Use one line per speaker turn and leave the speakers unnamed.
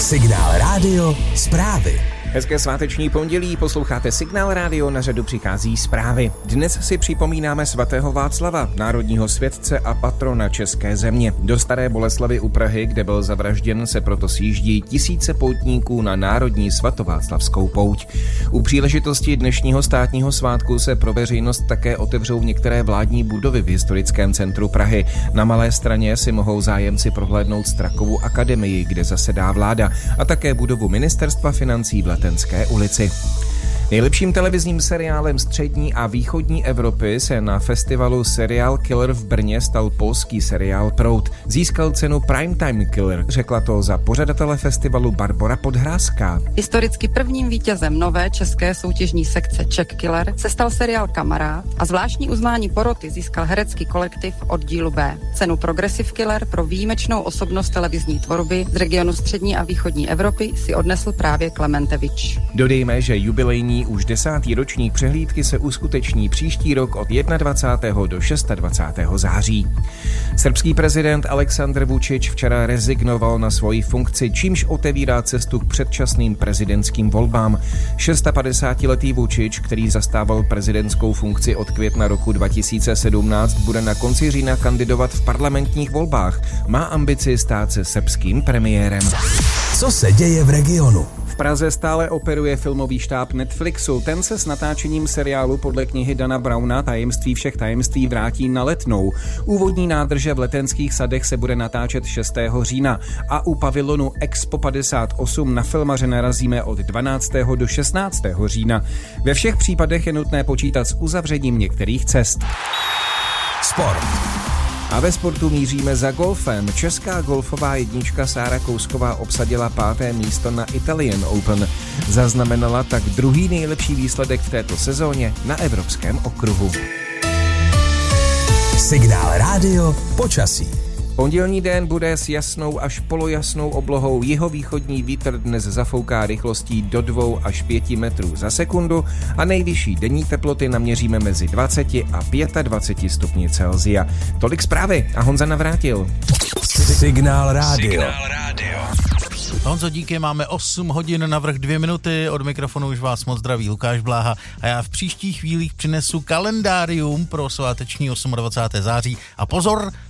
Signál Rádio zprávy.
Hezké sváteční pondělí, posloucháte Signál Rádio, na řadu přichází zprávy. Dnes si připomínáme svatého Václava, národního světce a patrona české země. Do Staré Boleslavi u Prahy, kde byl zavražděn, se proto sjíždí tisíce poutníků na národní svatováclavskou pouť. U příležitosti dnešního státního svátku se pro veřejnost také otevřou některé vládní budovy v historickém centru Prahy. Na Malé Straně si mohou zájemci prohlédnout Strakovu akademii, kde zasedá vláda, a také budovu Ministerstva financí v Letenské ulici. Nejlepším televizním seriálem střední a východní Evropy se na festivalu Serial Killer v Brně stal polský seriál Proud. Získal cenu Primetime Killer, řekla to za pořadatele festivalu Barbora Podhrázká.
Historicky prvním vítězem nové české soutěžní sekce Czech Killer se stal seriál Kamarád a zvláštní uznání poroty získal herecký kolektiv Oddílu B. Cenu Progressive Killer pro výjimečnou osobnost televizní tvorby z regionu střední a východní Evropy si odnesl právě Klementevič.
Dodejme, že jubilejní už 10. ročník přehlídky se uskuteční příští rok od 21. do 26. září. Srbský prezident Aleksandr Vučić včera rezignoval na svoji funkci, čímž otevírá cestu k předčasným prezidentským volbám. 56letý Vučić, který zastával prezidentskou funkci od května roku 2017, bude na konci října kandidovat v parlamentních volbách. Má ambici stát se srbským premiérem.
Co se děje v regionu?
V Praze stále operuje filmový štáb Netflixu. Ten se s natáčením seriálu podle knihy Dana Browna Tajemství všech tajemství vrátí na Letnou. Úvodní nádrže v Letenských sadech se bude natáčet 6. října a u pavilonu Expo 58 na filmaře narazíme od 12. do 16. října. Ve všech případech je nutné počítat s uzavřením některých cest.
Sport.
A ve sportu míříme za golfem. Česká golfová jednička Sára Kousková obsadila 5. místo na Italian Open. Zaznamenala tak druhý nejlepší výsledek v této sezóně na evropském okruhu.
Signál Rádio počasí.
Pondělní den bude s jasnou až polojasnou oblohou. Jihovýchodní vítr dnes zafouká rychlostí do 2 až 5 metrů za sekundu a nejvyšší denní teploty naměříme mezi 20 a 25 stupni Celsia. Tolik zprávy a Honza Navrátil.
Signál Rádio.
Honzo, díky, máme 8 hodin navrch 2 minuty, od mikrofonu už vás moc zdraví Lukáš Bláha a já v příštích chvílích přinesu kalendárium pro sváteční 28. září a pozor,